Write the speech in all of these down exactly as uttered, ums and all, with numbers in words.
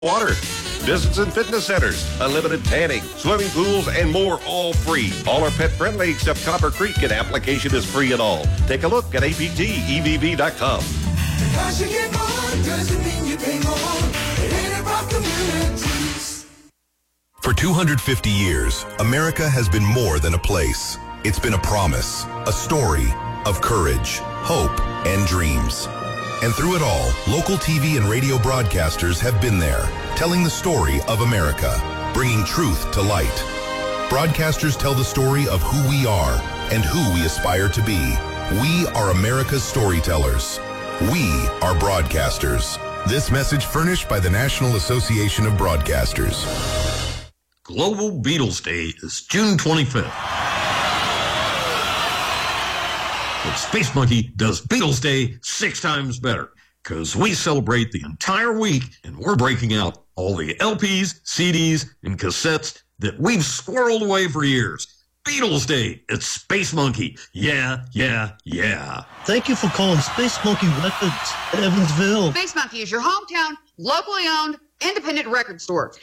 water. Visits and fitness centers, unlimited tanning, swimming pools, and more, all free. All are pet friendly except Copper Creek, and application is free and all. Take a look at A P T E V V dot com. Because you get more doesn't mean you pay more. It ain't about communities. For two hundred fifty years, America has been more than a place. It's been a promise, a story of courage, hope, and dreams. And through it all, local T V and radio broadcasters have been there, telling the story of America, bringing truth to light. Broadcasters tell the story of who we are and who we aspire to be. We are America's storytellers. We are broadcasters. This message furnished by the National Association of Broadcasters. Global Beatles Day is June twenty-fifth. But Space Monkey does Beatles Day six times better, because we celebrate the entire week and we're breaking out all the L Ps, C Ds, and cassettes that we've squirreled away for years. Beatles Day at Space Monkey. Yeah, yeah, yeah. Thank you for calling Space Monkey Records, Evansville. Space Monkey is your hometown, locally owned, independent record store.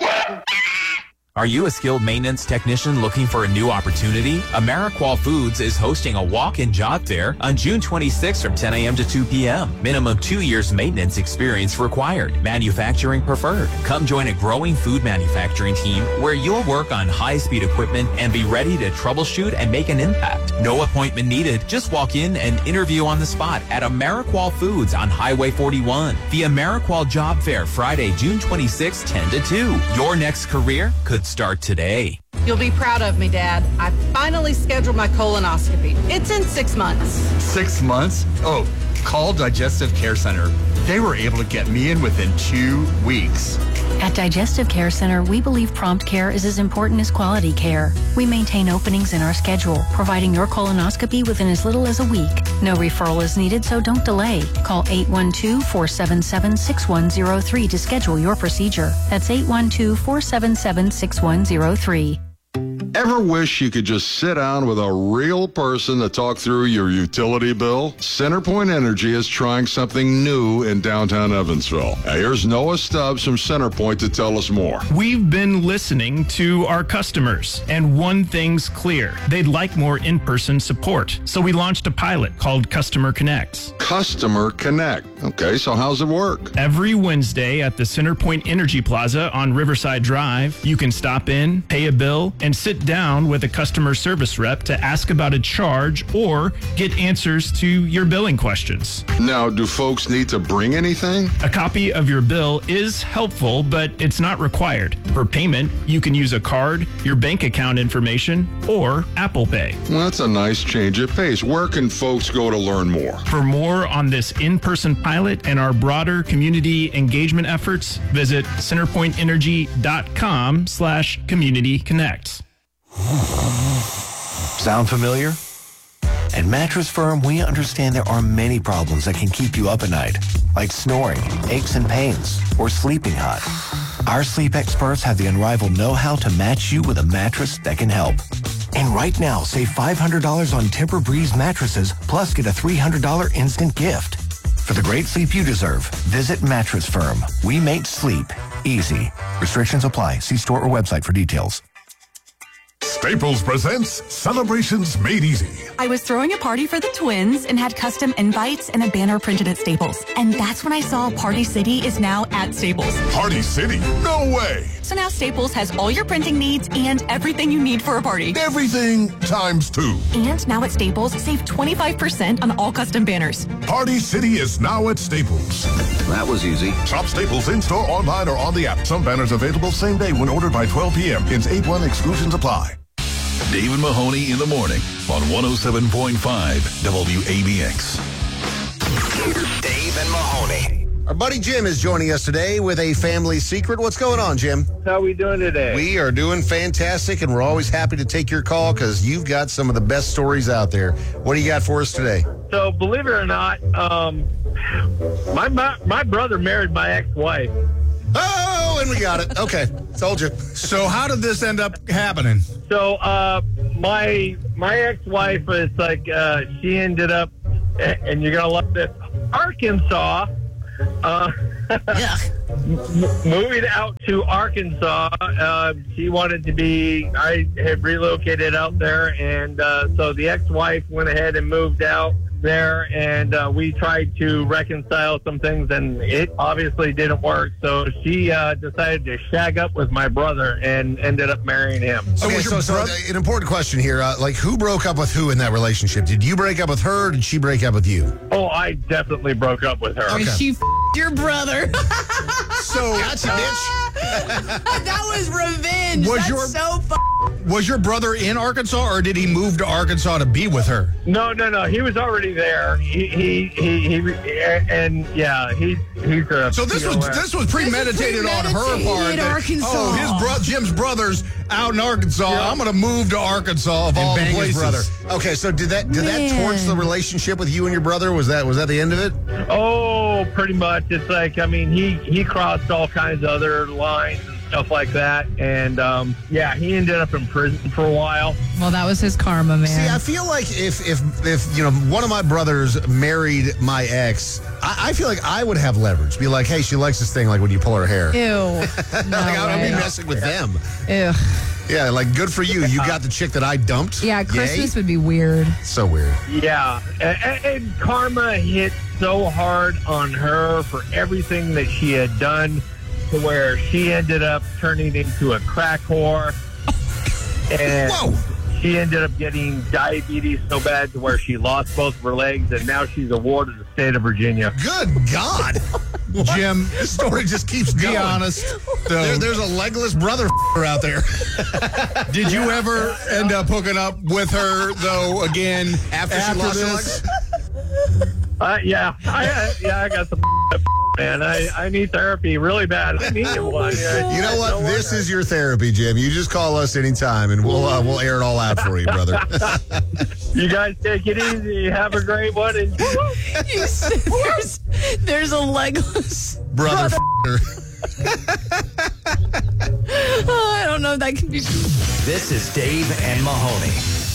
Are you a skilled maintenance technician looking for a new opportunity? AmeriQual Foods is hosting a walk-in job fair on June twenty-sixth from ten a.m. to two p.m. Minimum two years maintenance experience required. Manufacturing preferred. Come join a growing food manufacturing team where you'll work on high-speed equipment and be ready to troubleshoot and make an impact. No appointment needed. Just walk in and interview on the spot at AmeriQual Foods on Highway forty-one. The AmeriQual Job Fair, Friday, June twenty-sixth, ten to two. Your next career could start today. You'll be proud of me, Dad. I finally scheduled my colonoscopy. It's in six months. Six months? Oh, call Digestive Care Center. They were able to get me in within two weeks. At Digestive Care Center, we believe prompt care is as important as quality care. We maintain openings in our schedule, providing your colonoscopy within as little as a week. No referral is needed, so don't delay. Call eight one two, four seven seven, six one zero three to schedule your procedure. That's eight one two, four seven seven, six one zero three. Ever wish you could just sit down with a real person to talk through your utility bill? CenterPoint Energy is trying something new in downtown Evansville. Now, here's Noah Stubbs from CenterPoint to tell us more. We've been listening to our customers, and one thing's clear. They'd like more in-person support. So we launched a pilot called Customer Connects. Customer Connect. Okay, so how's it work? Every Wednesday at the CenterPoint Energy Plaza on Riverside Drive, you can stop in, pay a bill, and sit down with a customer service rep to ask about a charge or get answers to your billing questions. Now, do folks need to bring anything? A copy of your bill is helpful, but it's not required. For payment, you can use a card, your bank account information, or Apple Pay. Well, that's a nice change of pace. Where can folks go to learn more? For more on this in-person pilot and our broader community engagement efforts, visit centerpointenergy.com slash community connect. Sound familiar? At Mattress Firm, we understand there are many problems that can keep you up at night, like snoring, aches and pains, or sleeping hot. Our sleep experts have the unrivaled know-how to match you with a mattress that can help. And right now, save five hundred dollars on Tempur-Breeze mattresses, plus get a three hundred dollars instant gift. For the great sleep you deserve, visit Mattress Firm. We make sleep easy. Restrictions apply. See store or website for details. Staples presents Celebrations Made Easy. I was throwing a party for the twins and had custom invites and a banner printed at Staples. And that's when I saw Party City is now at Staples. Party City? No way! So now Staples has all your printing needs and everything you need for a party. Everything times two. And now at Staples, save twenty-five percent on all custom banners. Party City is now at Staples. That was easy. Shop Staples in-store, online, or on the app. Some banners available same day when ordered by twelve p.m. Ins eight one exclusions apply. Dave Mahoney in the morning on one oh seven point five W A B X. Dave and Mahoney. Our buddy Jim is joining us today with a family secret. What's going on, Jim? How are we doing today? We are doing fantastic, and we're always happy to take your call because you've got some of the best stories out there. What do you got for us today? So, believe it or not, um, my, my my brother married my ex-wife. Oh, and we got it. Okay, told you. So how did this end up happening? So uh, my my ex-wife is like, uh, she ended up, and you're going to love this, Arkansas. Uh, M- moving out to Arkansas, uh, she wanted to be, I had relocated out there, and uh, so the ex-wife went ahead and moved out there, and uh, we tried to reconcile some things, and it obviously didn't work, so she uh, decided to shag up with my brother and ended up marrying him. Okay, so, so an important question here. Uh, like, who broke up with who in that relationship? Did you break up with her, or did she break up with you? Oh, I definitely broke up with her. Okay. She f***ed your brother. So, gotcha, bitch. That was revenge. Was That's your- so f***. Was your brother in Arkansas, or did he move to Arkansas to be with her? No, no, no. He was already there. He, he, he, he and yeah, he, he's a. So this was P O S. this was premeditated, on her part. Premeditated, that, Arkansas. Oh, his bro- Jim's brother's out in Arkansas. Yeah. I'm going to move to Arkansas of all the Bang his places. brother. Okay, so did that did that Man. torch the relationship with you and your brother? Was that was that the end of it? Oh, pretty much. It's like, I mean, he, he crossed all kinds of other lines and stuff like that. And, um, yeah, he ended up in prison for a while. Well, that was his karma, man. See, I feel like if if if you know one of my brothers married my ex, I, I feel like I would have leverage. Be like, hey, she likes this thing, like when you pull her hair. Ew. like No I would be way. messing with them. Ew. Yeah, like good for you. You got the chick that I dumped. Yeah, Yay. Christmas would be weird. So weird. Yeah. And, and karma hit so hard on her for everything that she had done to where she ended up turning into a crack whore. And Whoa. she ended up getting diabetes so bad to where she lost both of her legs, and now she's a ward of the state of Virginia. Good God. Jim, This story just keeps be going. honest. There, So, there's a legless brother out there. did you ever end up hooking up with her, though, again, After she lost her this? legs? Uh, yeah, I, I yeah, I got some man. I, I need therapy really bad. I need one. Yeah, You know what? no This wonder. is your therapy, Jim. You just call us anytime, and we'll uh, we'll air it all out for you, brother. You guys take it easy. Have a great one. And You said there's, there's a legless brother. Oh, I don't know if that can be. This is Dave and Mahoney.